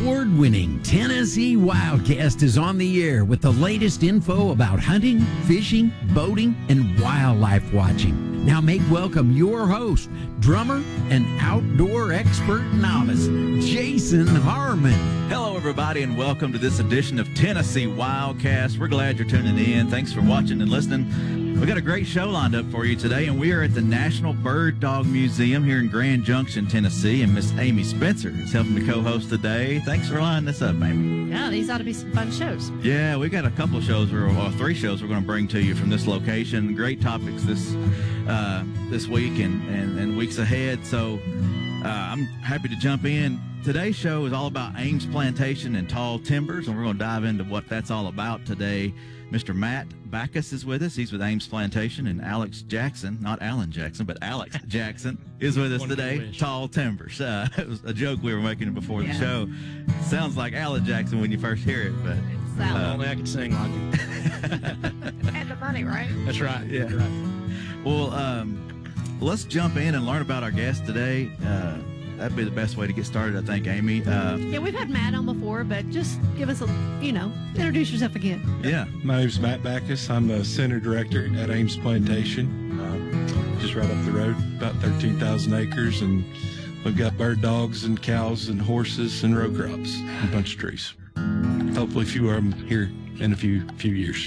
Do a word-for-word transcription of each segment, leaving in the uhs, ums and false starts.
award-winning Tennessee Wildcast is on the air with the latest info about hunting, fishing, boating, and wildlife watching. Now make welcome your host, drummer and outdoor expert novice, Jason Harmon. Hello, everybody, and welcome to this edition of Tennessee Wildcast. We're glad you're tuning in. Thanks for watching and listening. We got a great show lined up for you today, and we are at the National Bird Dog Museum here in Grand Junction, Tennessee, and Miss Amy Spencer is helping me co-host today. Thanks for lining this up, Amy. Yeah, these ought to be some fun shows. Yeah, we got a couple of shows, or, or three shows we're going to bring to you from this location. Great topics this uh, this week and, and, and weeks ahead, so uh, I'm happy to jump in. Today's show is all about Ames Plantation and tall timbers, and we're going to dive into what that's all about today. Mister Matt Backus is with us. He's with Ames Plantation, and Alex Jackson, not Alan Jackson, but Alex Jackson is with us today. Tall Timbers. Uh, it was a joke we were making before yeah. the show. Sounds like Alan Jackson when you first hear it, but uh, only I can sing like it. And the money, right? That's right. Yeah. That's right. Well, um, let's jump in and learn about our guest today. Uh, That'd be the best way to get started, I think, Amy. Uh, yeah, we've had Matt on before, but just give us a, you know, introduce yourself again. Yeah. My name's Matt Backus. I'm the center director at Ames Plantation, uh, just right up the road, about thirteen thousand acres, and we've got bird dogs and cows and horses and row crops and a bunch of trees. Hopefully a few of them here in a few few years.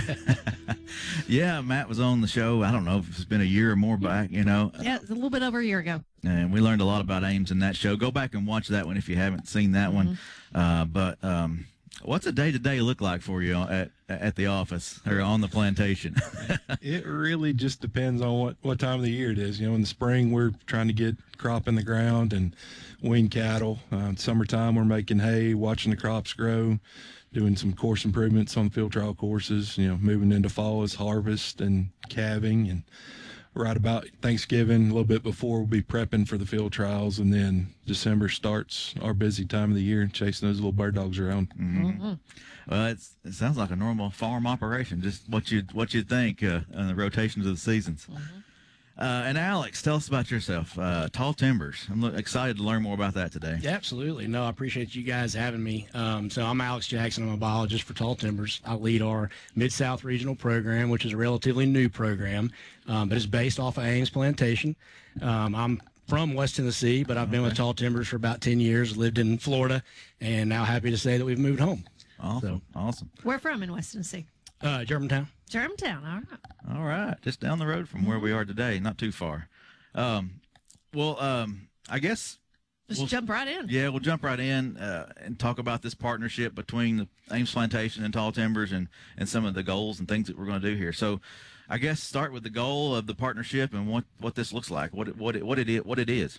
Yeah, Matt was on the show. I don't know if it's been a year or more back, you know. Yeah, it's a little bit over a year ago. And we learned a lot about Ames in that show. Go back and watch that one if you haven't seen that mm-hmm. one. Uh, but um, what's a day-to-day look like for you at at the office or on the plantation? It really just depends on what, what time of the year it is. You know, in the spring, we're trying to get crop in the ground and wean cattle. Uh, summertime, we're making hay, watching the crops grow, doing some course improvements on field trial courses. You know, moving into fall is harvest and calving, and right about Thanksgiving, a little bit before, we'll be prepping for the field trials, and then December starts our busy time of the year, chasing those little bird dogs around. Mm-hmm. Mm-hmm. Well, it's, it sounds like a normal farm operation, just what you what you think uh, on the rotations of the seasons. Mm-hmm. Uh, and Alex, tell us about yourself. Uh, Tall Timbers. I'm excited to learn more about that today. Yeah, absolutely. No, I appreciate you guys having me. Um, so I'm Alex Jackson. I'm a biologist for Tall Timbers. I lead our Mid-South Regional Program, which is a relatively new program, um, but it's based off of Ames Plantation. Um, I'm from West Tennessee, but I've been okay. with Tall Timbers for about ten years, lived in Florida, and now happy to say that we've moved home. Awesome. So, awesome. Where from in West Tennessee? Uh, Germantown. Germantown, all right. All right, just down the road from where we are today, not too far. Um, well, um, I guess just we'll, jump right in. Yeah, we'll jump right in uh, and talk about this partnership between the Ames Plantation and Tall Timbers, and and some of the goals and things that we're going to do here. So, I guess start with the goal of the partnership and what, what this looks like, what it, what it, what it is, what it is.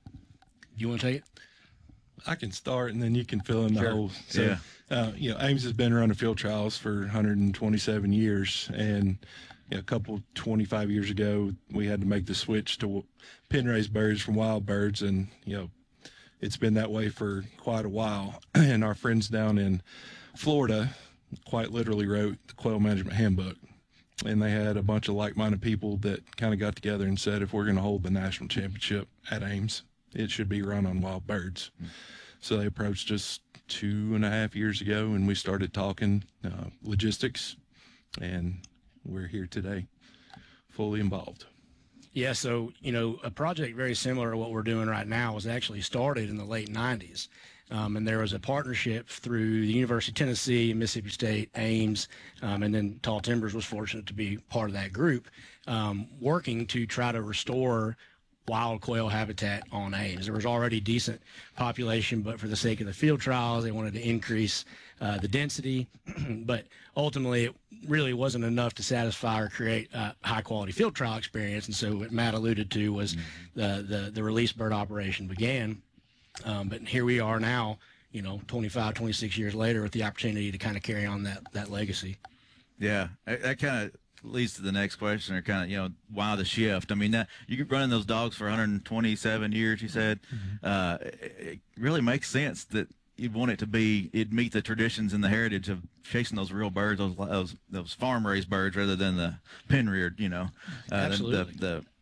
You want to take it? I can start, and then you can fill in the sure. holes. So, yeah. Uh, you know, Ames has been running field trials for one hundred twenty-seven years, and you know, a couple twenty-five years ago, we had to make the switch to pen raised birds from wild birds, and you know, it's been that way for quite a while. And our friends down in Florida quite literally wrote the Quail Management Handbook, and they had a bunch of like-minded people that kind of got together and said, if we're going to hold the national championship at Ames, it should be run on wild birds. Mm-hmm. So they approached us two and a half years ago, and we started talking uh, logistics, and we're here today, fully involved. Yeah, so, you know, a project very similar to what we're doing right now was actually started in the late nineties. Um, and there was a partnership through the University of Tennessee, Mississippi State, Ames, um, and then Tall Timbers was fortunate to be part of that group, um, working to try to restore wild quail habitat on Ames. There was already decent population, but for the sake of the field trials, they wanted to increase uh, the density. But ultimately, it really wasn't enough to satisfy or create a high-quality field trial experience. And so what Matt alluded to was mm-hmm. the, the, the release bird operation began. Um, but here we are now, you know, twenty-five, twenty-six years later with the opportunity to kind of carry on that, that legacy. Yeah, that kind of leads to the next question, or kind of, you know, why the shift? I mean, that, you keep running those dogs for one hundred twenty-seven years, you said. Mm-hmm. Uh, it, it really makes sense that you'd want it to be, it'd meet the traditions and the heritage of chasing those real birds, those those, those farm-raised birds, rather than the pen-reared, you know. Uh, Absolutely. The, the,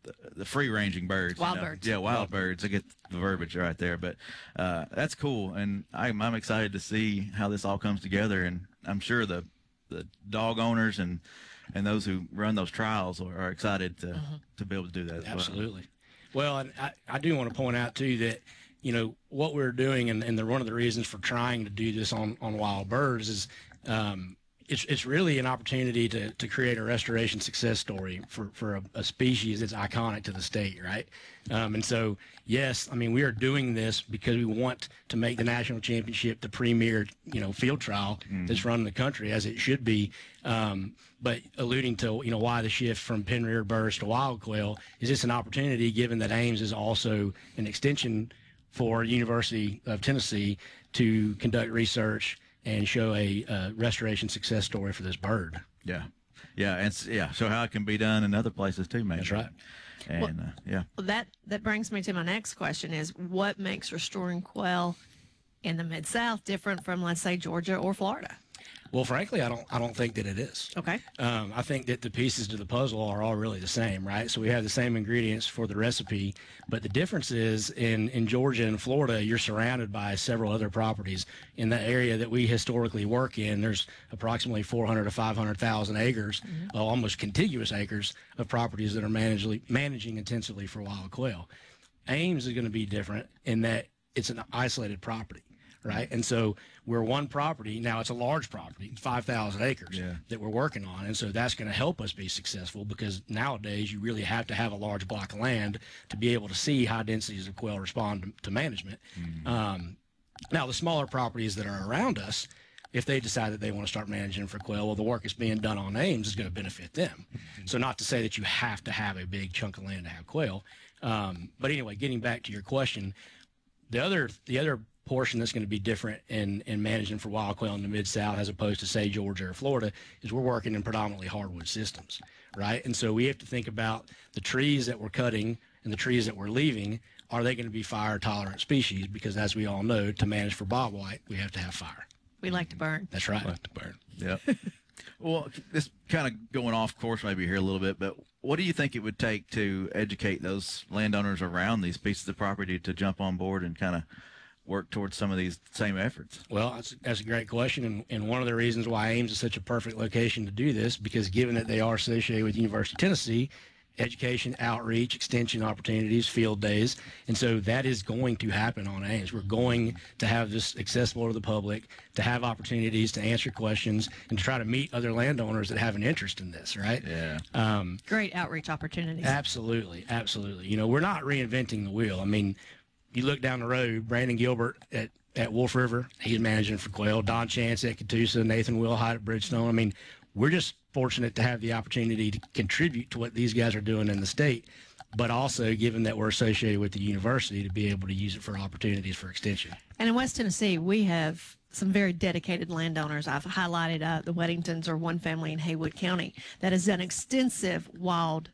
the, the free ranging birds. Wild you know? birds. Yeah, wild birds. I get the verbiage right there, but uh, that's cool, and I'm, I'm excited to see how this all comes together, and I'm sure the the dog owners and and those who run those trials are, are excited to Mm-hmm. to be able to do that. As Absolutely. Well, and I, I do want to point out too that, you know, what we're doing, and, and the, one of the reasons for trying to do this on, on wild birds is um, it's it's really an opportunity to, to create a restoration success story for, for a, a species that's iconic to the state, right? Um, and so, yes, I mean, we are doing this because we want to make the national championship the premier, you know, field trial mm-hmm. that's run in the country, as it should be. Um, but alluding to, you know, why the shift from pen-reared birds to wild quail is it's an opportunity, given that Ames is also an extension for University of Tennessee, to conduct research and show a uh, restoration success story for this bird. Yeah, yeah, and yeah, so how it can be done in other places too, maybe. That's right. And Well, uh, yeah, Well, that that brings me to my next question: is what makes restoring quail in the Mid-South different from, let's say, Georgia or Florida? Well, frankly, I don't I don't think that it is. Okay. Um, I think that the pieces to the puzzle are all really the same, right? So we have the same ingredients for the recipe, but the difference is in, in Georgia and Florida, you're surrounded by several other properties. In the area that we historically work in, there's approximately four hundred to five hundred thousand acres, mm-hmm. well, almost contiguous acres of properties that are managing, managing intensively for wild quail. Ames is going to be different in that it's an isolated property. Right. And so we're one property. Now it's a large property, five thousand acres Yeah. that we're working on. And so that's going to help us be successful, because nowadays you really have to have a large block of land to be able to see high densities of quail respond to, to management. Mm-hmm. Um, now, the smaller properties that are around us, if they decide that they want to start managing for quail, well, the work that's being done on Ames is going to benefit them. Mm-hmm. So not to say that you have to have a big chunk of land to have quail. Um, but anyway, getting back to your question, the other, the other portion that's going to be different in, in managing for wild quail in the Mid-South as opposed to, say, Georgia or Florida is we're working in predominantly hardwood systems, right? And so we have to think about the trees that we're cutting and the trees that we're leaving. Are they going to be fire-tolerant species? Because as we all know, to manage for bobwhite, we have to have fire. We like to burn. That's right. Like to burn. yeah. Well, this kind of going off course maybe here a little bit, but what do you think it would take to educate those landowners around these pieces of property to jump on board and kind of work towards some of these same efforts? Well, that's, that's a great question, and, and one of the reasons why Ames is such a perfect location to do this, because given that they are associated with University of Tennessee, education, outreach, extension opportunities, field days, and so that is going to happen on Ames. We're going to have this accessible to the public, to have opportunities to answer questions, and to try to meet other landowners that have an interest in this, right? Yeah. Um, Great outreach opportunities. absolutely, absolutely. You know, we're not reinventing the wheel. I mean, you look down the road, Brandon Gilbert at, at Wolf River, he's managing for quail. Don Chance at Catoosa, Nathan Wilhite at Bridgestone. I mean, we're just fortunate to have the opportunity to contribute to what these guys are doing in the state, but also, given that we're associated with the university, to be able to use it for opportunities for extension. And in West Tennessee, we have some very dedicated landowners. I've highlighted uh, the Weddingtons, or one family in Haywood County, that has done extensive wild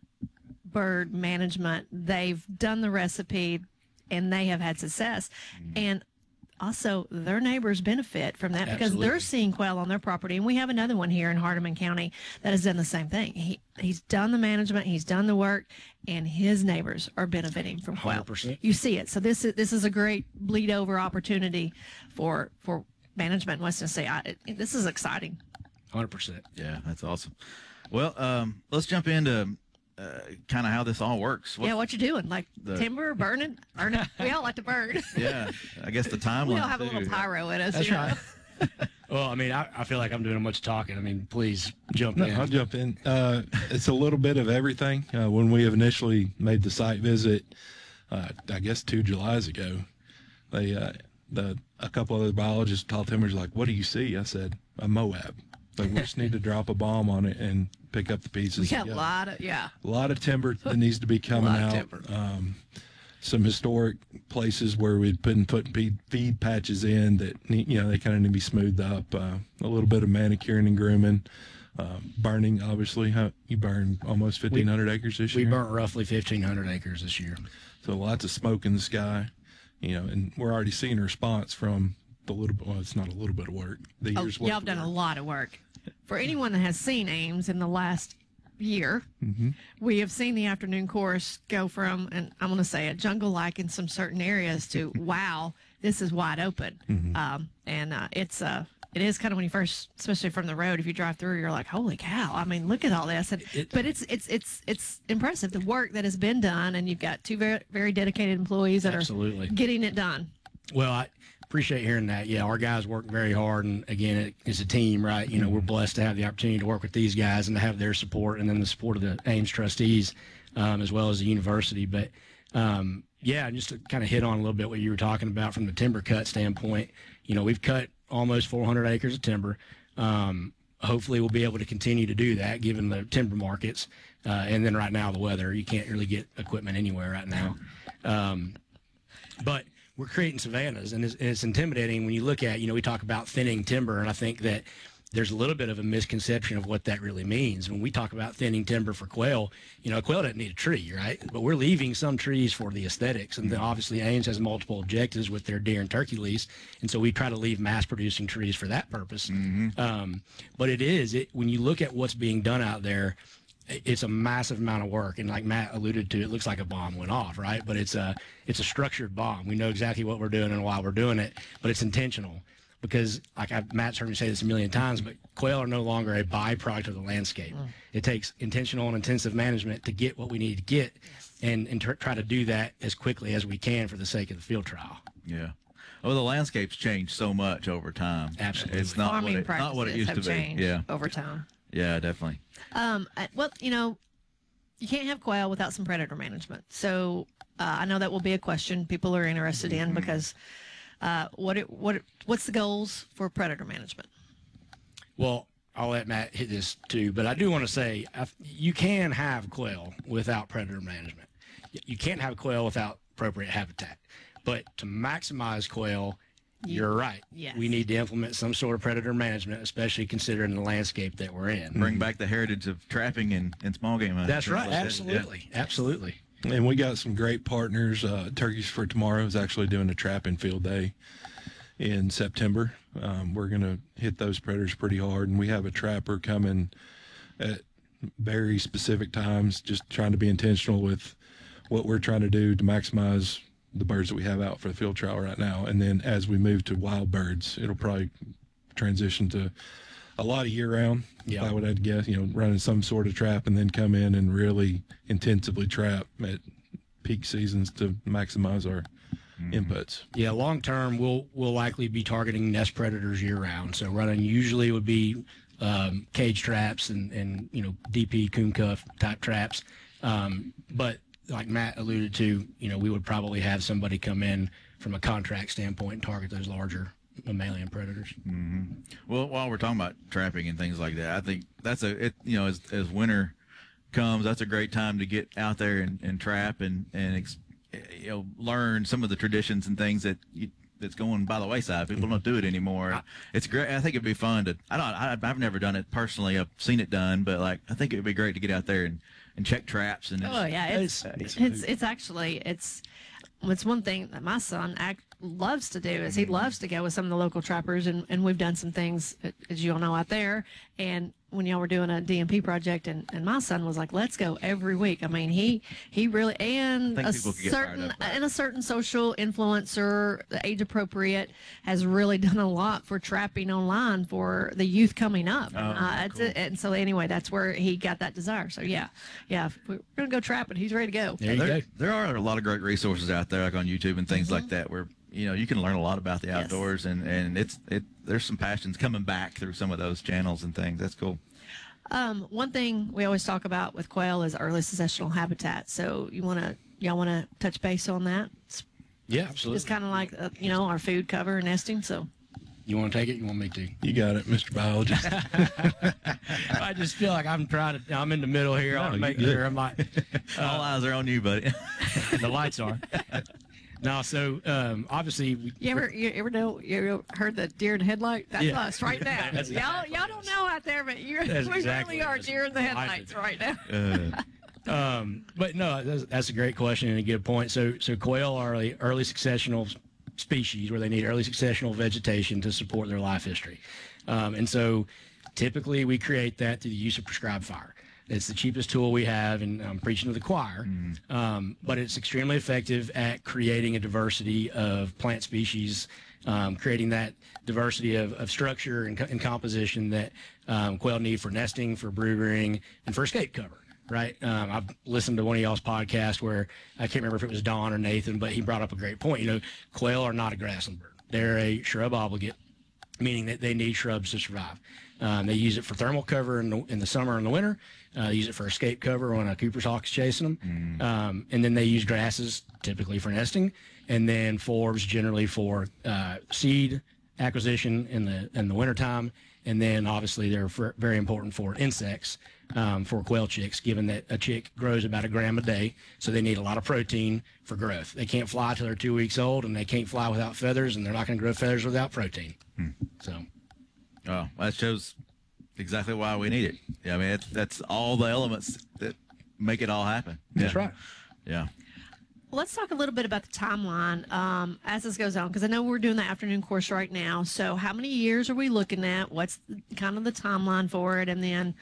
bird management. They've done the recipe, and they have had success. Mm. And also, their neighbors benefit from that because Absolutely. they're seeing quail on their property. And we have another one here in Hardeman County that has done the same thing. He He's done the management, he's done the work, and his neighbors are benefiting from quail. one hundred percent. You see it. So this is this is a great bleed over opportunity for for management in West Tennessee. I, it, this is exciting. one hundred percent. Yeah, that's awesome. Well, um, let's jump into uh, kind of how this all works. What, yeah, what you doing? Like the- timber, burning? Burning? We all like to burn. yeah, I guess the timeline. We all have too. a little pyro in us. That's you know? right. Well, I mean, I, I feel like I'm doing much talking. I mean, please jump No, in. I'll jump in. Uh, it's a little bit of everything. Uh, when we initially made the site visit, uh, I guess two Julys ago, they uh, the a couple other biologists, tall timbers, like, "What do you see?" I said, "A Moab." Like, we just need to drop a bomb on it and pick up the pieces. We got Yeah. a lot of, yeah. A lot of timber that needs to be coming lot of out. timber. Um, some historic places where we'd been putting feed, feed patches in that need, you know, they kind of need to be smoothed up. Uh, a little bit of manicuring and grooming. Uh, burning, obviously. How, you burned almost fifteen hundred acres this We year. burnt roughly fifteen hundred acres this year. So lots of smoke in the sky, you know, and we're already seeing a response from the little bit, well, it's not a little bit of work. The Oh, year's y'all worth have of done a work. lot of work. For anyone that has seen Ames in the last year, mm-hmm. we have seen the afternoon course go from, and I'm going to say it, jungle-like in some certain areas to, wow, this is wide open. Mm-hmm. Um, and uh, it's uh, it is kind of when you first, especially from the road, if you drive through, you're like, holy cow! I mean, look at all this. And, it, but it's it's it's it's impressive, the work that has been done, and you've got two very very dedicated employees that absolutely. are getting it done. Well, I appreciate hearing that. Yeah, our guys work very hard, and again, it, it's a team, right? You know, we're blessed to have the opportunity to work with these guys and to have their support, and then the support of the Ames trustees, um, as well as the university. But um, yeah, just to kind of hit on a little bit what you were talking about from the timber cut standpoint. You know, we've cut almost four hundred acres of timber. Um, hopefully, we'll be able to continue to do that given the timber markets, uh, and then right now the weather. You can't really get equipment anywhere right now, um, but we're creating savannas, and it's, and it's intimidating when you look at, you know, we talk about thinning timber, and I think that there's a little bit of a misconception of what that really means. When we talk about thinning timber for quail, you know, quail doesn't need a tree, right? But we're leaving some trees for the aesthetics, and then obviously Ames has multiple objectives with their deer and turkey lease, and so we try to leave mass-producing trees for that purpose. Mm-hmm. Um, but it is, it, when you look at what's being done out there, it's a massive amount of work, and like Matt alluded to, it looks like a bomb went off, right? But it's a it's a structured bomb. We know exactly what we're doing and why we're doing it, but it's intentional because, like I've, Matt's heard me say this a million times, but quail are no longer a byproduct of the landscape. Mm. It takes intentional and intensive management to get what we need to get, and and tr- try to do that as quickly as we can for the sake of the field trial. Yeah. Well, the landscape's changed so much over time. Absolutely, it's not Farming what it, not what it used have to be. Changed Yeah, over time. Yeah, definitely. Um, uh, well, you know, you can't have quail without some predator management. So uh, I know that will be a question people are interested in because uh, what it, what it, what's the goals for predator management? Well, I'll let Matt hit this too, but I do want to say I, you can have quail without predator management. You can't have quail without appropriate habitat. But to maximize quail, you're right. Yes. We need to implement some sort of predator management, especially considering the landscape that we're in. Bring back the heritage of trapping and, and small game hunting. That's right. Absolutely. Yeah. Absolutely. And we got some great partners. Uh, Turkeys for Tomorrow is actually doing a trapping field day in September. Um, we're going to hit those predators pretty hard, and we have a trapper coming at very specific times, just trying to be intentional with what we're trying to do to maximize the birds that we have out for the field trial right now. And then as we move to wild birds, it'll probably transition to a lot of year round. Yeah. I would have to guess, you know, running some sort of trap and then come in and really intensively trap at peak seasons to maximize our mm-hmm. inputs. Yeah, long term, we'll we'll likely be targeting nest predators year round. So running usually would be um, cage traps and, and, you know, D P, coon cuff type traps. Um, but like Matt alluded to, you know, we would probably have somebody come in from a contract standpoint and target those larger mammalian predators. Mm-hmm. Well, while we're talking about trapping and things like that, I think that's a, it, you know, as, as winter comes, that's a great time to get out there and, and trap and, and, ex, you know, learn some of the traditions and things that you, that's going by the wayside. People don't do it anymore. I, it's great. I think it'd be fun to, I don't, I, I've never done it personally. I've seen it done, but like, I think it'd be great to get out there and, and check traps. And oh yeah, it's it's it's, it's actually it's it's one thing that my son act, loves to do is he loves to go with some of the local trappers, and, and we've done some things, as you all know, out there. And when y'all were doing a D M P project, and, and my son was like, let's go every week. I mean, he he really, and a certain and a certain social influencer, age appropriate, has really done a lot for trapping online for the youth coming up. Oh, and, uh, cool. it's, and so anyway, that's where he got that desire. So yeah, yeah, if we're gonna go trapping, he's ready to go. There you there, go. There are a lot of great resources out there, like on YouTube and things Mm-hmm. like that, where you know you can learn a lot about the outdoors, yes. and and it's it. There's some passions coming back through some of those channels and things. That's cool. Um, one thing we always talk about with quail is early successional habitat. So you want to, y'all want to touch base on that? It's, yeah, absolutely. It's kind of like, uh, you know, our food cover and nesting. So you want to take it? You want me to? You got it, Mister Biologist. I just feel like I'm trying to, I'm in the middle here. I want to make sure I'm not. Uh, All eyes are on you, buddy. The lights are. No, so um, obviously, we, you ever you ever know you ever heard the deer in the headlight? That's yeah. us right now. That's y'all exactly y'all don't know out there, but you're, That's we exactly really are what deer in the I headlights did. right now. Uh, um, but no, that's, that's a great question and a good point. So, so quail are early, early successional species where they need early successional vegetation to support their life history, um, and so typically we create that through the use of prescribed fire. It's the cheapest tool we have, and I'm preaching to the choir. Mm. Um, but it's extremely effective at creating a diversity of plant species, um, creating that diversity of, of structure and, co- and composition that um, quail need for nesting, for brood rearing, and for escape cover. Right. Um, I've listened to one of y'all's podcasts where I can't remember if it was Don or Nathan, but he brought up a great point. You know, quail are not a grassland bird. They're a shrub obligate, meaning that they need shrubs to survive. Um, they use it for thermal cover in the, in the summer and the winter. Uh, they use it for escape cover when a Cooper's hawk is chasing them. Mm. Um, and then they use grasses typically for nesting, and then forbs generally for uh, seed acquisition in the in the wintertime. And then obviously they're for, very important for insects. Um, for quail chicks, given that a chick grows about a gram a day, so they need a lot of protein for growth. They can't fly till they're two weeks old, and they can't fly without feathers, and they're not going to grow feathers without protein. Hmm. So, oh, that shows exactly why we need it. Yeah, I mean, it's, that's all the elements that make it all happen. That's yeah. right. Yeah. Well, let's talk a little bit about the timeline um, as this goes on, because I know we're doing the afternoon course right now. So, how many years are we looking at? What's the, kind of the timeline for it, and then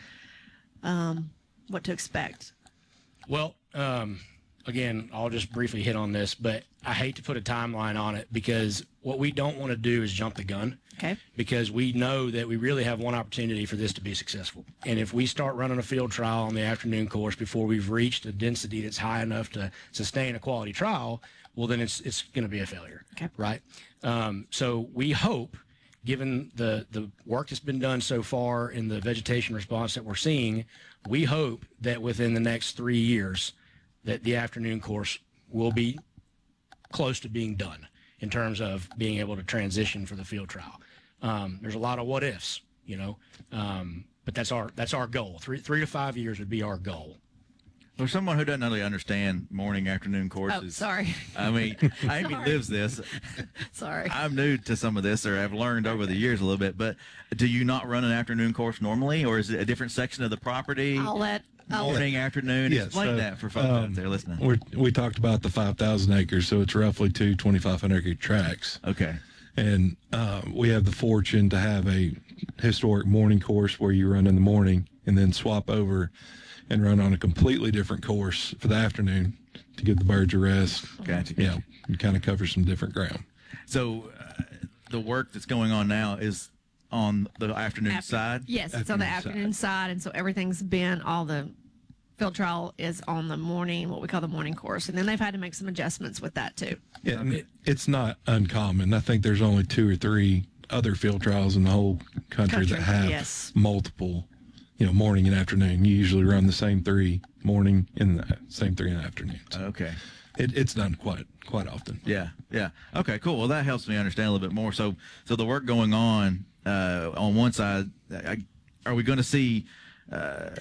Um, what to expect? Well, um, again, I'll just briefly hit on this, but I hate to put a timeline on it because what we don't want to do is jump the gun. Okay. Because we know that we really have one opportunity for this to be successful. And if we start running a field trial on the afternoon course before we've reached a density that's high enough to sustain a quality trial, well, then it's it's going to be a failure. Okay. Right? Um, so we hope, given the, the work that's been done so far in the vegetation response that we're seeing, we hope that within the next three years that the afternoon course will be close to being done in terms of being able to transition for the field trial. Um, there's a lot of what ifs, you know, um, but that's our that's our goal. Three three to five years would be our goal. For someone who doesn't really understand morning, afternoon courses. Oh, sorry. I mean, Amy lives this. Sorry. I'm new to some of this, or I've learned over the years a little bit. But do you not run an afternoon course normally, or is it a different section of the property? I'll let I'll morning, afternoon. Yeah, Explain so, that for folks um, out there listening. We're, we talked about the five thousand acres, so it's roughly two twenty-five hundred acre tracts. Okay. And uh, we have the fortune to have a historic morning course where you run in the morning and then swap over and run on a completely different course for the afternoon to give the birds a rest. Gotcha. Yeah, and kind of cover some different ground. So uh, the work that's going on now is on the afternoon After, side? Yes, it's on the afternoon side. side, and so everything's been, all the field trial is on the morning, what we call the morning course, and then they've had to make some adjustments with that too. Yeah, and it, it's not uncommon. I think there's only two or three other field trials in the whole country, Country, that have yes. multiple, you know, morning and afternoon. You usually run the same three morning and the same three in the afternoon. So Okay. it, it's done quite quite often. Yeah, yeah. Okay, cool. Well, that helps me understand a little bit more. So, so the work going on uh, on one side, I, are we going to see? Uh,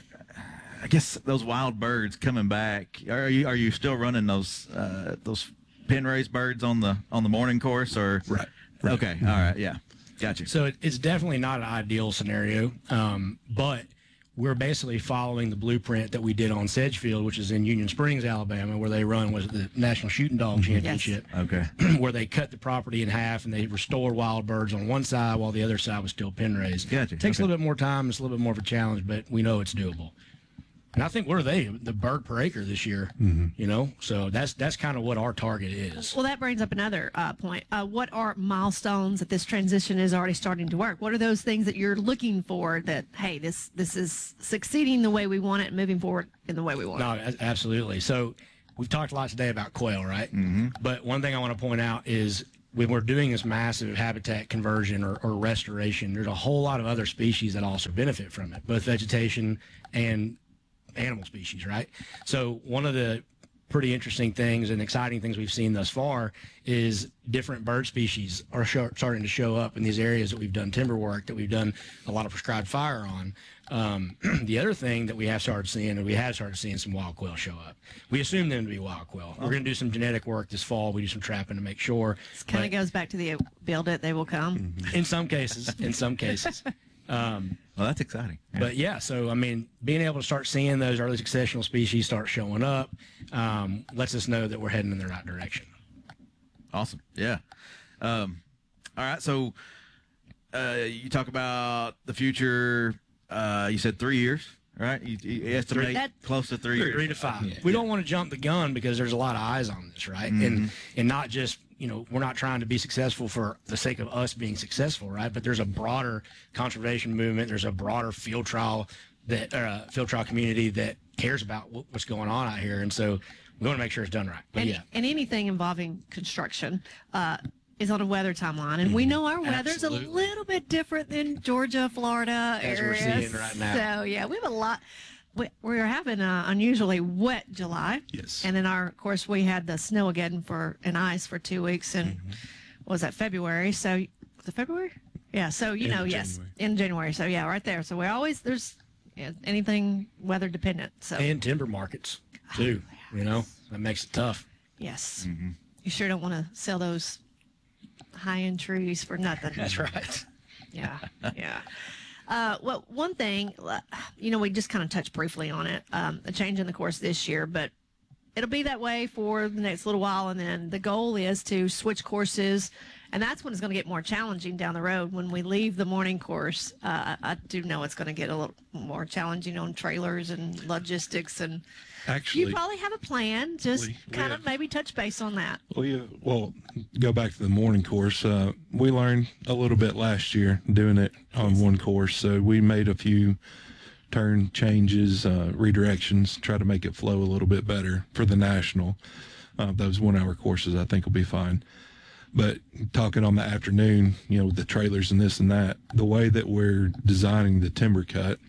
I guess those wild birds coming back. Are you are you still running those uh, those pen raised birds on the on the morning course or? Right. right. Okay. Mm-hmm. All right. Yeah. Gotcha. So it, it's definitely not an ideal scenario, um, but we're basically following the blueprint that we did on Sedgefield, which is in Union Springs, Alabama, where they run was the National Shooting Dog Championship, Okay. where they cut the property in half and they restored wild birds on one side while the other side was still pen raised. Gotcha. It takes Okay. a little bit more time. It's a little bit more of a challenge, but we know it's doable. And I think what are they? The bird per acre this year, Mm-hmm. you know? So that's that's kind of what our target is. Well, that brings up another uh, point. Uh, what are milestones that this transition is already starting to work? What are those things that you're looking for that, hey, this this is succeeding the way we want it and moving forward in the way we want No, it? a- absolutely. So we've talked a lot today about quail, right? Mm-hmm. But one thing I want to point out is when we're doing this massive habitat conversion or, or restoration, there's a whole lot of other species that also benefit from it, both vegetation and animal species, right? So one of the pretty interesting things and exciting things we've seen thus far is different bird species are show, starting to show up in these areas that we've done timber work, that we've done a lot of prescribed fire on. Um, the other thing that we have started seeing, and we have started seeing some wild quail show up. We assume them to be wild quail. We're going to do some genetic work this fall. We do some trapping to make sure. This kind of But goes back to the build it, they will come. in some cases, in some cases. Um, Well, that's exciting. Yeah. But yeah, so I mean, being able to start seeing those early successional species start showing up um, lets us know that we're heading in the right direction. Awesome. Yeah. Um, all right. So uh, you talk about the future. Uh, you said three years, right? You, you estimate That- close to three, Three, years. three to five. Yeah. We don't want to jump the gun because there's a lot of eyes on this, right? Mm-hmm. And and not just, you know, we're not trying to be successful for the sake of us being successful, right? But there's a broader conservation movement. There's a broader field trial that uh, field trial community that cares about what, what's going on out here, and so we want to make sure it's done right. But And, yeah, and anything involving construction uh, is on a weather timeline. And we know our weather's Absolutely. a little bit different than Georgia, Florida As we're areas. seeing right now. So, yeah, we have a lot. We, we're having an unusually wet July. Yes. And then, our, of course, we had the snow again for and ice for two weeks in, Mm-hmm. what was that, February? So, was it February? Yeah. So, you End know, of yes, January. in January. So, yeah, right there. So, we always, there's yeah, anything weather dependent. So, and timber markets too. You know, that makes it tough. yes. You sure don't want to sell those high end trees for nothing. That's right. Yeah, yeah. Uh, well, one thing, uh, you know, we just kind of touched briefly on it, um, a change in the course this year, but it'll be that way for the next little while. And then the goal is to switch courses. And that's when it's going to get more challenging down the road. When we leave the morning course, uh, I do know it's going to get a little more challenging on trailers and logistics. And Actually, you probably have a plan. Just we- we kind of have- maybe touch base on that. we, well, go back to the morning course. Uh, we learned a little bit last year doing it on one course, so we made a few turn changes, uh, redirections, try to make it flow a little bit better for the national. Uh, those one-hour courses, I think, will be fine. But talking on the afternoon, you know, with the trailers and this and that, the way that we're designing the timber cut,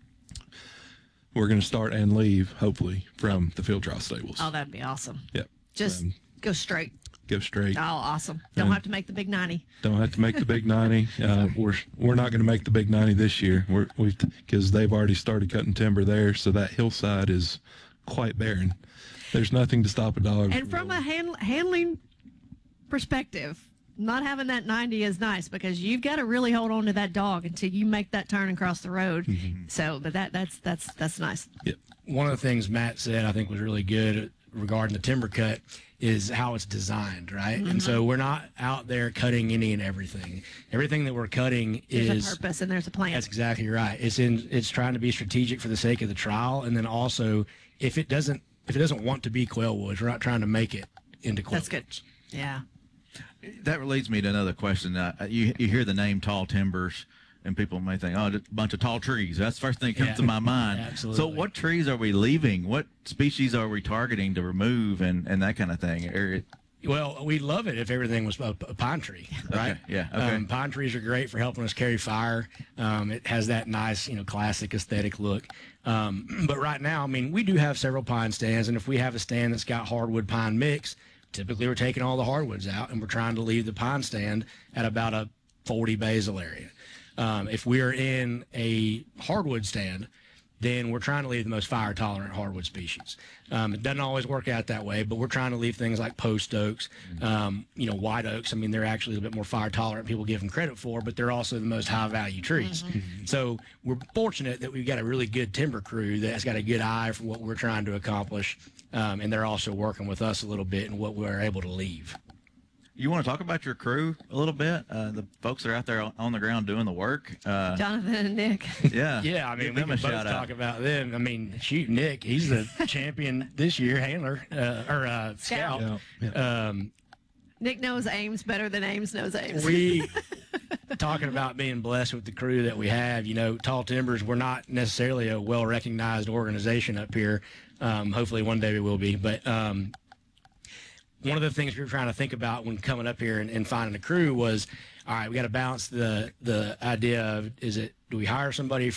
we're going to start and leave, hopefully, from the field trial stables. Oh, that'd be awesome. Yep. Just Um, go straight. Go straight. Oh, awesome. Don't Um, have to make the big ninety. Don't have to make the big ninety. Uh, we're we're not going to make the big ninety this year. We're we because they've already started cutting timber there, so that hillside is quite barren. There's nothing to stop a dog. And from a hand, handling perspective, not having that ninety is nice because you've got to really hold on to that dog until you make that turn across the road. Mm-hmm. So, but that that's that's that's nice. Yep. One of the things Matt said I think was really good regarding the timber cut is how it's designed, right? And so we're not out there cutting any and everything. Everything that we're cutting There's is a purpose and there's a plan. That's exactly right. It's in it's trying to be strategic for the sake of the trial, and then also if it doesn't if it doesn't want to be quail woods, we're not trying to make it into quail That's good. woods. Yeah. That leads me to another question. Uh, you you hear the name tall timbers, and people may think, oh, just a bunch of tall trees. That's the first thing that comes Yeah. to my mind. Absolutely. So what trees are we leaving? What species are we targeting to remove and, and that kind of thing? Or it- Well, we'd love it if everything was a, a pine tree, right? Okay, yeah, okay. Um, pine trees are great for helping us carry fire. Um, it has that nice, you know, classic aesthetic look. Um, but right now, I mean, we do have several pine stands, and if we have a stand that's got hardwood pine mix, typically we're taking all the hardwoods out, and we're trying to leave the pine stand at about a forty basal area. Um, if we're in a hardwood stand, then we're trying to leave the most fire tolerant hardwood species. Um, it doesn't always work out that way, but we're trying to leave things like post oaks, um, you know, white oaks. I mean, they're actually a bit more fire tolerant. People give them credit for, but they're also the most high value trees. So we're fortunate that we've got a really good timber crew that's got a good eye for what we're trying to accomplish. Um, and they're also working with us a little bit in what we're able to leave. you want to talk about your crew a little bit? Uh, the folks that are out there on- on the ground doing the work. Uh, Jonathan and Nick. yeah. Yeah, I mean, Give we them can a both shout talk out. about them. I mean, shoot, Nick, he's the champion this year, handler, uh, or uh, Scout. scout. Yeah, Um, Nick knows Ames better than Ames knows Ames. we talking about being blessed with the crew that we have. You know, Tall Timbers, we're not necessarily a well recognized organization up here. Um, hopefully, one day we will be. But um, one of the things we were trying to think about when coming up here and, and finding a crew was, all right, we got to balance the the idea of is it do we hire somebody